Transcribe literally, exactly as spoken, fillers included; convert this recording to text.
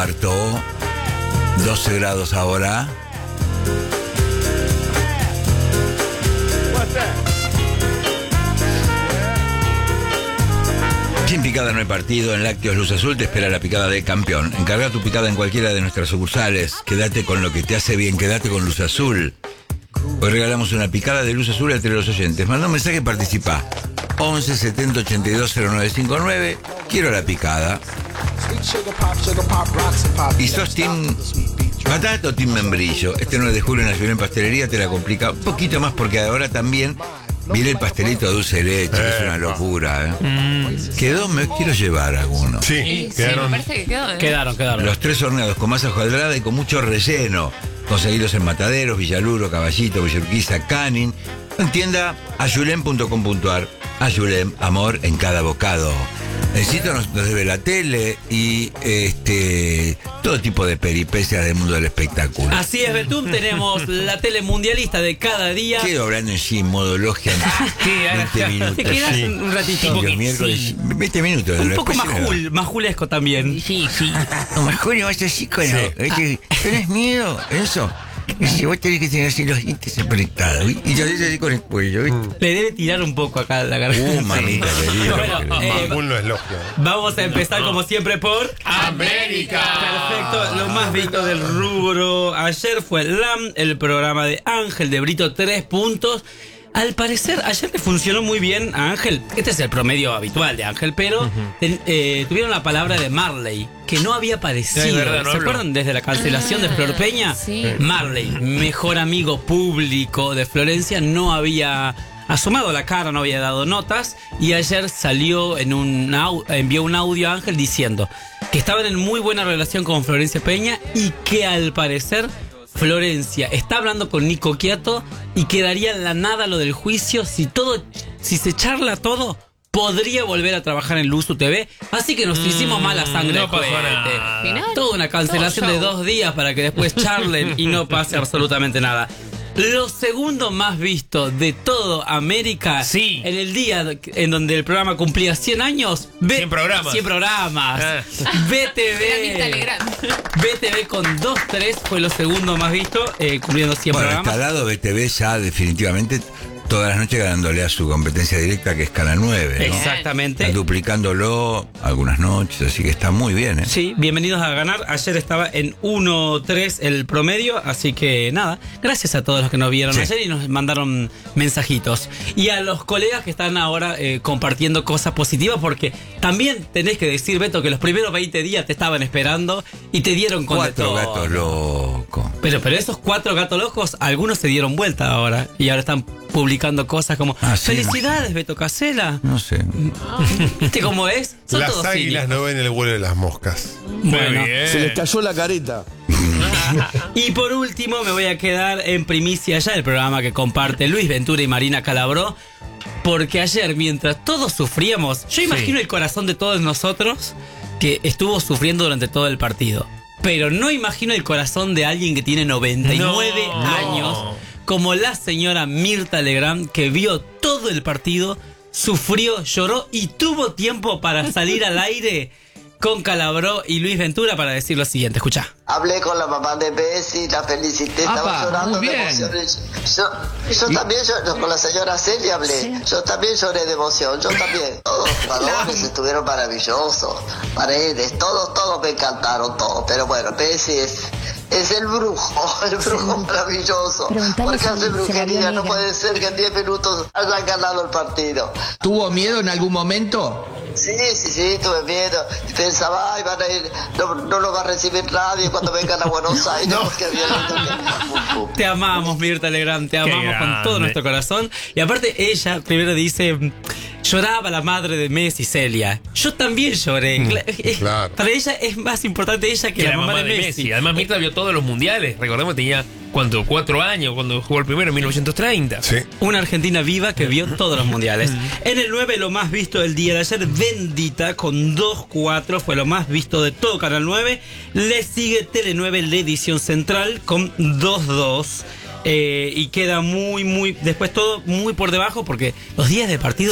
Harto, doce grados ahora. Sin picada no hay partido. En Lácteos Luz Azul te espera la picada del campeón. Encarga tu picada en cualquiera de nuestras sucursales. Quédate con lo que te hace bien. Quédate con Luz Azul. Hoy regalamos una picada de Luz Azul entre los oyentes. Manda un mensaje y participa. once setenta ochenta y dos cero nueve cincuenta y nueve. Quiero la picada. ¿Y sos team patata o team membrillo? Este nueve de julio en la Ayulén Pastelería te la complica un poquito más porque ahora también viene el pastelito de dulce de leche, que es una locura, ¿eh? Mm. Quedó, me quiero llevar alguno. Sí, sí, quedaron. me parece que quedó, ¿eh? Quedaron, quedaron. Los tres horneados con masa cuadrada y con mucho relleno. Conseguidos en Mataderos, Villaluro, Caballito, Villurquiza, Canin. En tienda ayulén punto com punto ar. Ayulén, amor en cada bocado. Necesito nos, nos debe la tele y este todo tipo de peripecias del mundo del espectáculo. Así es, Betún, tenemos la tele mundialista de cada día. Quedo hablando en sí, en modo logia. veinte minutos. Te quedas Sí. un ratito. Los miércoles, Sí. veinte minutos. Un de poco después más llega. jul, más julesco también. Sí, sí. No, más Julio, vas así con Sí. ¿viste? ¿Tenés miedo? Eso. Y si vos tenés que tener así los dientes apretados, ¿viste? Y yo así con el cuello, ¿viste? Le debe tirar un poco acá la garganta. Uh, mamita querida. Bueno, eh, Majul no es logia. Vamos a empezar como siempre por América. Perfecto, lo más visto del rubro. Ayer fue el L A M, el programa de Ángel de Brito, tres puntos. Al parecer, ayer le funcionó muy bien a Ángel. Este es el promedio habitual de Ángel, pero ten- eh, tuvieron la palabra de Marley, que no había aparecido. Sí, es verdad, no ¿Se habló. acuerdan desde la cancelación de Flor Peña? Sí. Marley, mejor amigo público de Florencia, no había asomado la cara, no había dado notas, y ayer salió en un au- envió un audio a Ángel diciendo que estaban en muy buena relación con Florencia Peña y que al parecer Florencia está hablando con Nico Quiato y quedaría en la nada lo del juicio. Si todo, si se charla todo, podría volver a trabajar en Luzu T V. Así que nos hicimos mala sangre. no al pasó cohete. nada. Final. Toda una cancelación Todo de show. dos días para que después charlen y no pase absolutamente nada. Lo segundo más visto de todo América, Sí. en el día en donde el programa cumplía cien años, B- cien programas. cien programas. Ah. Era Mirta B T V. Legrand. B T V con dos tres fue lo segundo más visto, eh, cumpliendo cien Bueno, programas. instalado B T V ya definitivamente todas las noches ganándole a su competencia directa, que es Canal nueve, ¿no? Exactamente. Está duplicándolo algunas noches, así que está muy bien, ¿eh? Sí, bienvenidos a ganar. Ayer estaba en uno tres el promedio, así que nada, gracias a todos los que nos vieron Sí. ayer y nos mandaron mensajitos. Y a los colegas que están ahora eh, compartiendo cosas positivas, porque también tenés que decir, Beto, que los primeros veinte días te estaban esperando y te dieron con de Cuatro todo. gatos locos. Pero, pero esos cuatro gatos locos, algunos se dieron vuelta ahora y ahora están publicando cosas como Ah, sí. felicidades, Beto Casella. No sé. ¿Viste cómo es? Son Las todos águilas cínicos. no ven el vuelo de las moscas. Bueno, Muy bien. Se les cayó la careta. y por último me voy a quedar en primicia ya el programa que comparte Luis Ventura y Marina Calabró, porque ayer mientras todos sufríamos, yo imagino el corazón de todos nosotros que estuvo sufriendo durante todo el partido, pero no imagino el corazón de alguien que tiene noventa y nueve No, años, no. como la señora Mirta Legrand, que vio todo el partido, sufrió, lloró y tuvo tiempo para salir al aire con Calabró y Luis Ventura para decir lo siguiente. Escuchá. Hablé con la mamá de Bessie, la felicité, estaba Apa, llorando muy de bien. emoción. Yo, yo también, yo, con la señora Celia hablé, yo también lloré de emoción, yo también. Todos los jugadores estuvieron maravillosos, Paredes, todos, todos me encantaron, todos. Pero bueno, Bessie es, es el brujo, el brujo maravilloso. Preguntale Porque si hace se la brujería, vio no negra. puede ser que en diez minutos hayan ganado el partido. ¿Tuvo miedo en algún momento? Sí, sí, sí, tuve miedo. Pensaba, ay, van a ir, no, no lo va a recibir nadie cuando vengan a Buenos Aires. Porque había visto que- Pum, pum. Te amamos, Mirta Legrand, te amamos con grande. todo nuestro corazón. Y aparte ella primero dice, lloraba la madre de Messi, Celia. Yo también lloré. Cla- eh, claro. Para ella es más importante ella que, Que la, mamá, de Messi. Además, Mirta vio todos los mundiales. Recordemos que tenía, ¿cuánto? Cuatro años cuando jugó el primero en mil novecientos treinta. Sí. Una Argentina viva que vio todos los mundiales. En el nueve, lo más visto del día de ayer, Bendita, con dos cuatro, fue lo más visto de todo Canal nueve. Le sigue Tele nueve, la edición central, con dos dos. Eh, y queda muy, muy, después todo muy por debajo, porque los días de partido